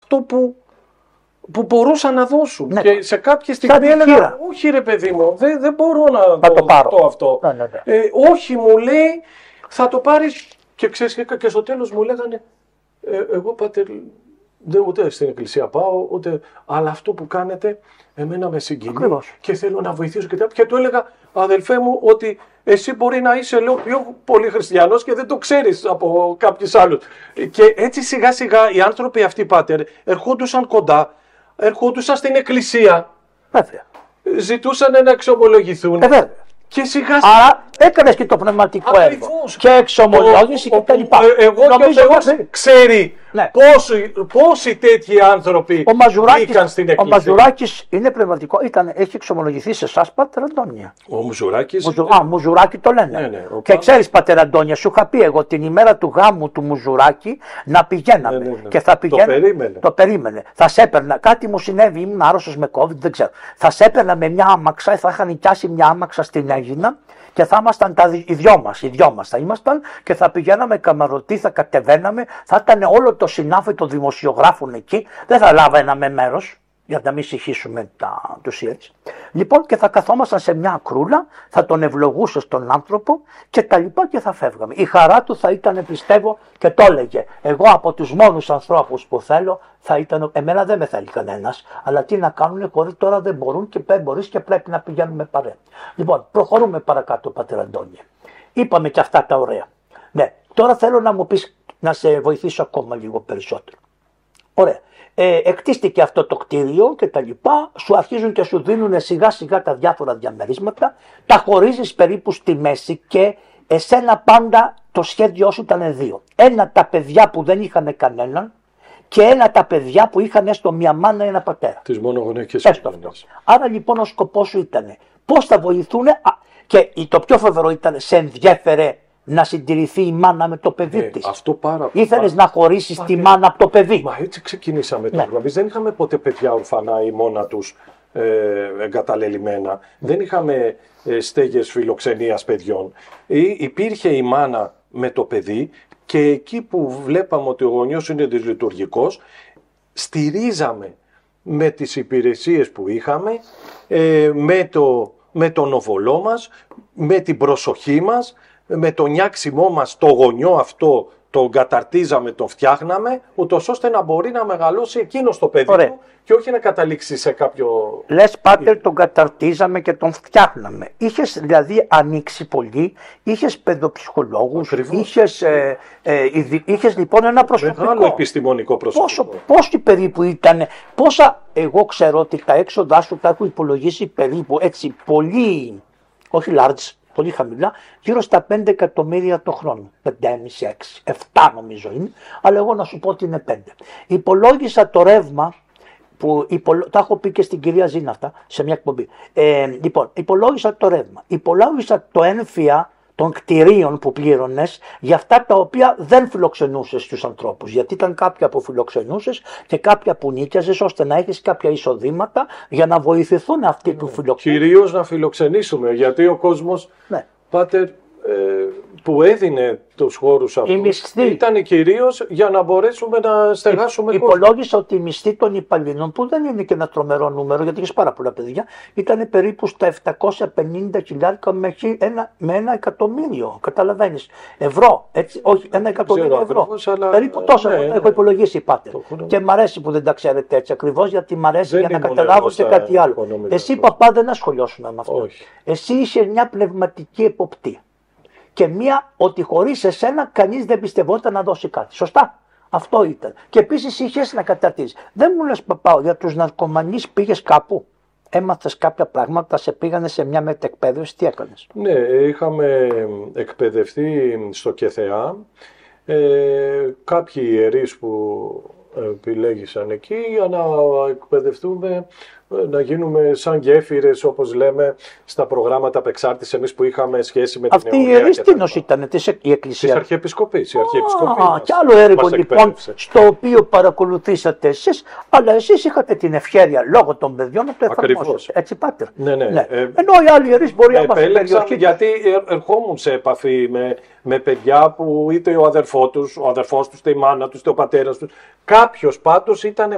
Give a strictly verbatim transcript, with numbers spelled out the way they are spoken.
αυτό που, που μπορούσαν να δώσουν. Ναι. Και σε κάποια στιγμή έλεγα, όχι ρε παιδί μου, δεν, δεν μπορώ να, να το, το πάρω το αυτό. Ναι, ναι, ναι. Ε, όχι, μου λέει, θα το πάρεις. Και ξέρεις, και στο τέλος μου λέγανε, ε, εγώ πάτερ, δεν, ούτε στην εκκλησία πάω, ούτε, αλλά αυτό που κάνετε εμένα με συγκινεί. Ακριβώς. Και θέλω να βοηθήσω και τέτοια. Και του έλεγα, αδελφέ μου, ότι εσύ μπορεί να είσαι, λέω, πιο πολύ χριστιανός και δεν το ξέρεις από κάποιους άλλους. Και έτσι σιγά σιγά οι άνθρωποι αυτοί, πάτερ, ερχόντουσαν κοντά, ερχόντουσαν στην εκκλησία, βέβαια. Ζητούσαν να εξομολογηθούν. Ε, βέβαια. Και σιγά σιγά. Άρα έκανες και το πνευματικό έργο. Και εξομολόγηση και τα λοιπά. Εγώ και ο Θεός ξέρει ναι. πόσοι, πόσοι τέτοιοι άνθρωποι μπήκαν στην εκκλησία. Ο Μαζουράκης είναι πνευματικό. Ήταν, έχει εξομολογηθεί σε εσάς, Πάτερ Αντώνια. Ο Μουζουράκης. Μουζου, α, Μουζουράκη το λένε. Ναι, ναι, και ξέρεις, Πάτερ Αντώνια, σου είχα πει εγώ την ημέρα του γάμου του Μουζουράκη να πηγαίναμε. Ναι, ναι, ναι. Και θα πηγαίναμε, το περίμενε. Το περίμενε. Θα σε έπαιρνα. Κάτι μου συνέβη, ήμουν άρρωστος με COVID, δεν ξέρω. Θα σε έπαιρνα με μια άμαξα, θα είχα νοικιάσει μια άμαξα στην Έγινα. Και θα ήμασταν τα, οι δυο μας, οι δυο μας θα ήμασταν και θα πηγαίναμε καμαρωτή, θα κατεβαίναμε, θα ήταν όλο το συνάφι των δημοσιογράφων εκεί, δεν θα λάβαιναμε μέρος για να μην συγχύσουμε τα, τους έτσι. Λοιπόν και θα καθόμασταν σε μια ακρούλα, θα τον ευλογούσε στον άνθρωπο και τα λοιπά και θα φεύγαμε. Η χαρά του θα ήταν, πιστεύω, και το έλεγε, εγώ από τους μόνους ανθρώπους που θέλω θα ήταν, εμένα δεν με θέλει κανένας, αλλά τι να κάνουν χωρίς τώρα δεν μπορούν και δεν μπορείς και πρέπει να πηγαίνουμε παρέα. Λοιπόν, προχωρούμε παρακάτω, Πατέρ Αντώνη. Είπαμε και αυτά τα ωραία. Ναι, τώρα θέλω να μου πεις, να σε βοηθήσω ακόμα λίγο περισσότερο. Ωραία. Ε, εκτίστηκε αυτό το κτίριο και τα λοιπά, σου αρχίζουν και σου δίνουν σιγά σιγά τα διάφορα διαμερίσματα, τα χωρίζεις περίπου στη μέση και εσένα πάντα το σχέδιό σου ήταν δύο. Ένα τα παιδιά που δεν είχαν κανέναν και ένα τα παιδιά που είχαν έστω μια μάνα ή ένα πατέρα. Τις μονογονεϊκές οικογένειες. Άρα λοιπόν ο σκοπός σου ήταν πώς θα βοηθούν και το πιο φοβερό ήταν σε ενδιέφερε να συντηρηθεί η μάνα με το παιδί ε, της. Αυτό πάρα Ήθελες να χωρίσεις μα, τη ναι. μάνα από το παιδί. Μα έτσι ξεκινήσαμε ναι. τώρα. Εμείς δεν είχαμε ποτέ παιδιά ορφανά ή μόνα τους ε, εγκαταλελειμμένα. Δεν είχαμε ε, στέγες φιλοξενίας παιδιών. Ή, υπήρχε η μάνα με το παιδί και εκεί που βλέπαμε ότι ο γονιός είναι δυσλειτουργικός, στηρίζαμε με τις υπηρεσίες που είχαμε, ε, με, το, με τον οβολό μας, με την προσοχή μας, με το νιάξιμό μας το γονιό αυτό τον καταρτίζαμε, τον φτιάχναμε, ούτως ώστε να μπορεί να μεγαλώσει εκείνο το παιδί του και όχι να καταλήξει σε κάποιο... Λες, Πάτερ, τον καταρτίζαμε και τον φτιάχναμε. Είχες δηλαδή ανοίξει πολύ, είχες παιδοψυχολόγους, είχες, ε, ε, είχες λοιπόν ένα προσωπικό. Μεγάλο επιστημονικό προσωπικό. Πόσο, πόσοι περίπου ήταν, πόσα, εγώ ξέρω ότι τα έξοδά σου τα έχω υπολογίσει περίπου έτσι πολύ, όχι large, πολύ χαμηλά, γύρω στα πέντε εκατομμύρια το χρόνο. πέντε κόμμα πέντε έξι, επτά νομίζω είναι, αλλά εγώ να σου πω ότι είναι πέντε. Υπολόγισα το ρεύμα, που υπολο... τα έχω πει και στην κυρία Ζήνα αυτά, σε μια εκπομπή. Ε, λοιπόν, υπολόγισα το ρεύμα, υπολόγισα το έμφυα των κτηρίων που πλήρωνες για αυτά τα οποία δεν φιλοξενούσες τους ανθρώπους. Γιατί ήταν κάποια που φιλοξενούσες και κάποια που νίκιαζες ώστε να έχεις κάποια εισοδήματα για να βοηθηθούν αυτοί που φιλοξενούν. Κυρίως να φιλοξενήσουμε, γιατί ο κόσμος, ναι. Πάτερ, ε, που έδινε τους χώρους αυτούς ήταν κυρίως για να μπορέσουμε να στεγάσουμε κόσμο. Υπολόγισα ότι η μισθή των υπαλλήλων, που δεν είναι και ένα τρομερό νούμερο γιατί έχεις πάρα πολλά παιδιά, ήταν περίπου στα επτακόσια πενήντα χιλιάρικα με ένα, με ένα εκατομμύριο. Καταλαβαίνεις. Ευρώ. Έτσι, όχι, ένα εκατομμύριο ευρώ. Ακριβώς, αλλά... Περίπου τόσο ναι, έχω ναι. υπολογίσει, Πάτερ. Το... Και μ' αρέσει που δεν τα ξέρετε έτσι ακριβώς, γιατί μ' αρέσει δεν για να καταλάβω και κάτι άλλο. Εσύ, παπά, δεν ασχολιώσουν με αυτό. Όχι. Εσύ είσαι μια πνευματική εποπτεία. Και μία ότι χωρίς εσένα κανείς δεν πιστευόταν να δώσει κάτι. Σωστά. Αυτό ήταν. Και επίσης είχες να καταρτίζεις. Δεν μου λες, παπά, για τους ναρκωμανείς πήγες κάπου. Έμαθες κάποια πράγματα, σε πήγανε σε μια μετεκπαίδευση, τι έκανες? Ναι, είχαμε εκπαιδευτεί στο ΚΕΘΕΑ. Ε, κάποιοι ιερείς που επιλέγησαν εκεί για να εκπαιδευτούμε, να γίνουμε σαν γέφυρες, όπως λέμε, στα προγράμματα απεξάρτησης εμείς που είχαμε σχέση με την νεολαία. Αυτή η ιερής τίνος ήταν, της η Εκκλησία. Της Αρχιεπισκοπής. Η Αρχιεπισκοπή Α, κι άλλο έργο λοιπόν, στο οποίο παρακολουθήσατε εσείς, αλλά εσείς είχατε την ευχέρεια λόγω των παιδιών να το εφαρμόσετε. Έτσι, Πάτερ. Ναι, ναι. ναι. Ε, Ενώ οι άλλοι ιερείς μπορεί να μας περιοχή. Γιατί ερχόμουν σε επαφή με, με παιδιά που είτε ο αδερφός τους, ο αδερφός τους, είτε η μάνα τους, είτε ο πατέρας τους. Κάποιος πάντως ήταν